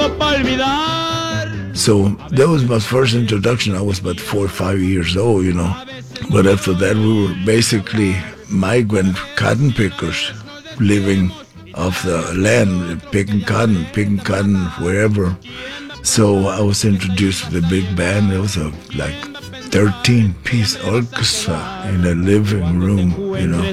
So that was my first introduction. I was about 4 or 5 years old, you know. But after that, we were basically migrant cotton pickers living off the land, picking cotton wherever. So I was introduced to the big band. It was a 13-piece orchestra in a living room, you know.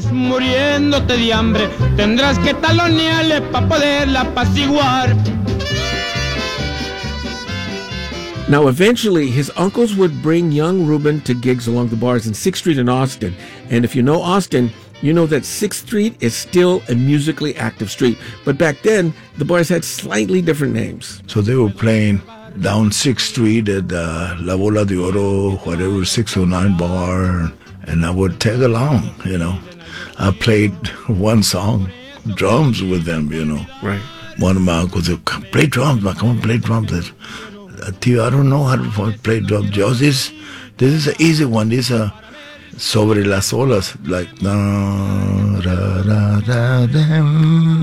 Now, eventually, his uncles would bring young Ruben to gigs along the bars in 6th Street in Austin. And if you know Austin, you know that 6th Street is still a musically active street. But back then, the bars had slightly different names. So they were playing down 6th Street at La Bola de Oro, whatever, 609 bar. And I would tag along, you know. I played one song, drums with them, you know. Right. One of my uncles said, play drums, man, come on, play drums. Tio, I don't know how to play drums. This is an easy one. This is Sobre las Olas, like da da da da da.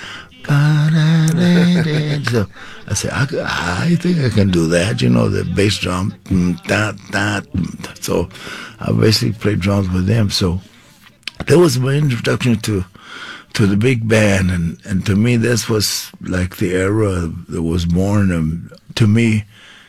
So I said, I think I can do that. You know, the bass drum, da da. So I basically played drums with them. So that was my introduction to the big band, and to me, this was like the era that was born. To me,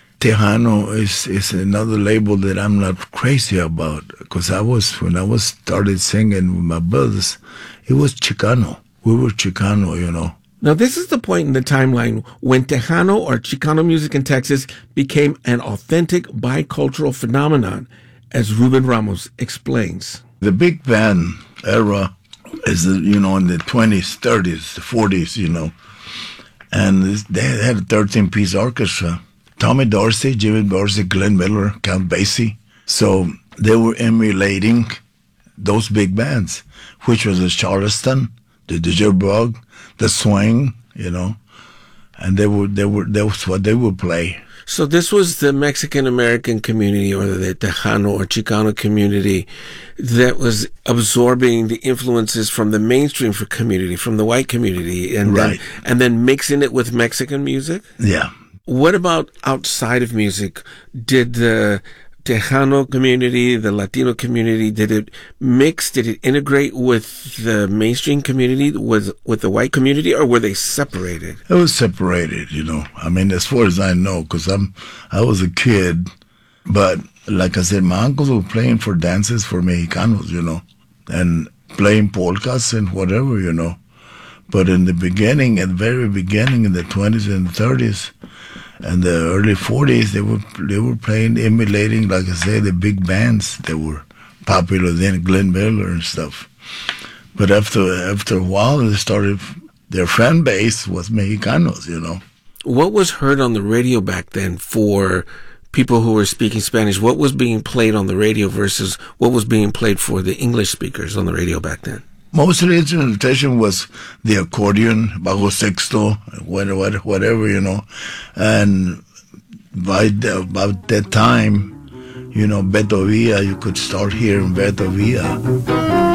Tejano is another label that I'm not crazy about, because when I was started singing with my brothers, it was Chicano. We were Chicano, you know. Now, this is the point in the timeline when Tejano or Chicano music in Texas became an authentic bicultural phenomenon, as Ruben Ramos explains. The big band era is, you know, in the 20s, 30s, 40s, you know. And they had a 13-piece orchestra. Tommy Dorsey, Jimmy Dorsey, Glenn Miller, Count Basie. So they were emulating those big bands, which was the Charleston, the Jitterbug, the Swing, you know. And that was what they would play. So this was the Mexican-American community, or the Tejano or Chicano community, that was absorbing the influences from the mainstream community, from the white community, and right. then mixing it with Mexican music? Yeah. What about outside of music? Did the Tejano community, the Latino community, did it mix, did it integrate with the mainstream community, with the white community, or were they separated? It was separated, you know. I mean, as far as I know, because I was a kid, but like I said, my uncles were playing for dances for Mexicanos, you know, and playing polkas and whatever, you know. But in the beginning, at the very beginning, in the 20s and 30s, and the early 40s, they were playing, emulating, like I say, the big bands that were popular then, Glenn Miller and stuff. But after a while, their fan base was Mexicanos, you know. What was heard on the radio back then for people who were speaking Spanish? What was being played on the radio versus what was being played for the English speakers on the radio back then? Most of the instrumentation was the accordion, bajo sexto, whatever, you know. And by about that time, you know, Beto Villa, you could start hearing Beto Villa.